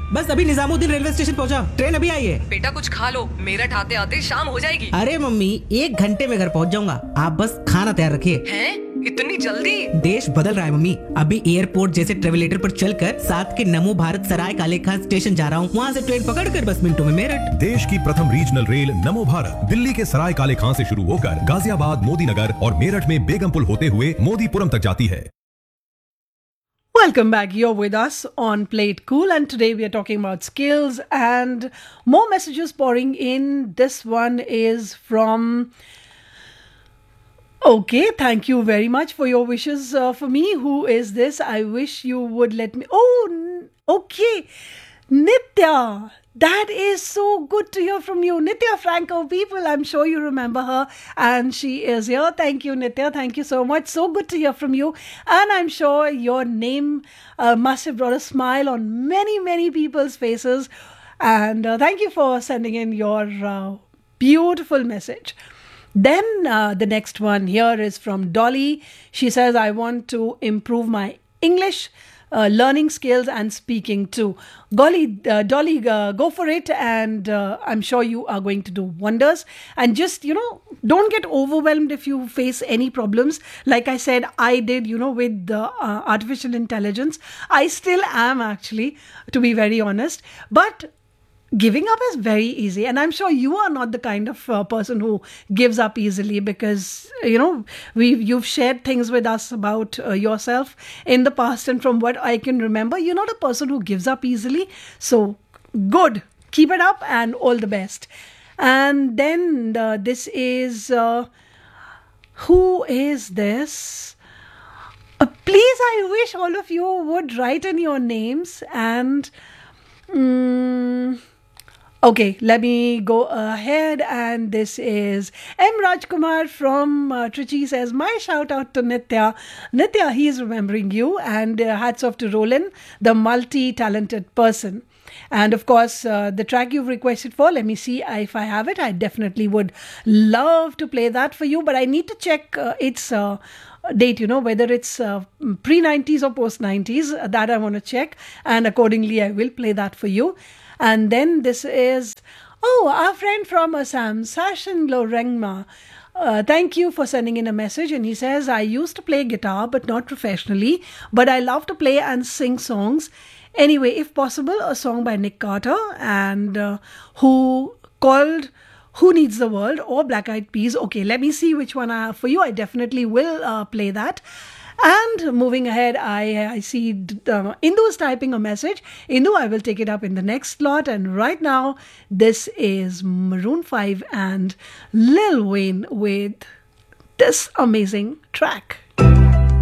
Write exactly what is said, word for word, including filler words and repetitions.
बस अभी Nizamuddin railway station पहुंचा, ट्रेन अभी आई है। बेटा कुछ खा लो, मेरठ आते आते शाम हो जाएगी। अरे मम्मी, एक घंटे में घर पहुंच जाऊंगा, आप बस खाना तैयार रखिए। हैं? इतनी जल्दी? देश बदल रहा है मम्मी, अभी एयरपोर्ट जैसे ट्रेवलेटर पर चलकर साथ के नमो भारत सराय काले खान स्टेशन जा रहा हूँ, वहाँ से ट्रेन पकड़कर बस मिनटों में मेरठ। देश की प्रथम रीजनल रेल नमो भारत दिल्ली के सराय काले खान से शुरू होकर गाजियाबाद, मोदीनगर और मेरठ में बेगमपुल होते हुए मोदीपुरम तक जाती है। Welcome back. You're with us on Play It Cool, and today we are talking about skills and more messages pouring in. This one is from. Okay, thank you very much for your wishes uh, for me. Who is this? I wish you would let me. Oh, n- okay. Nitya. That is so good to hear from you. Nitya Franco, people, I'm sure you remember her. And she is here. Thank you, Nitya. Thank you so much. So good to hear from you. And I'm sure your name uh, must have brought a smile on many, many people's faces. And uh, thank you for sending in your uh, beautiful message. Then uh, the next one here is from Dolly. She says, I want to improve my English uh, learning skills and speaking too. Golly, uh, Dolly, uh, go for it. And uh, I'm sure you are going to do wonders. And just, you know, don't get overwhelmed if you face any problems. Like I said, I did, you know, with the uh, artificial intelligence. I still am actually, to be very honest. But giving up is very easy, and I'm sure you are not the kind of uh, person who gives up easily, because you know we you've shared things with us about uh, yourself in the past, and from what I can remember, you're not a person who gives up easily. So good, keep it up, and all the best. And then uh, this is uh, who is this? Uh, please, I wish all of you would write in your names and. Um, Okay, let me go ahead, and this is M. Rajkumar from uh, Trichy says, my shout out to Nitya. Nitya, he is remembering you, and uh, hats off to Roland, the multi-talented person. And of course, uh, the track you've requested for, let me see if I have it. I definitely would love to play that for you, but I need to check uh, its uh, date, you know, whether it's uh, pre-nineties or post-nineties. That I want to check, and accordingly, I will play that for you. And then this is, oh, our friend from Assam, Sashin Lorengma. Uh, thank you for sending in a message. And he says, I used to play guitar, but not professionally. But I love to play and sing songs. Anyway, if possible, a song by Nick Carter, and uh, who called Who Needs the World, or Black Eyed Peas. Okay, let me see which one I have for you. I definitely will uh, play that. And moving ahead, I, I see uh, Indu is typing a message. Indu, I will take it up in the next slot. And right now, this is Maroon five and Lil Wayne with this amazing track.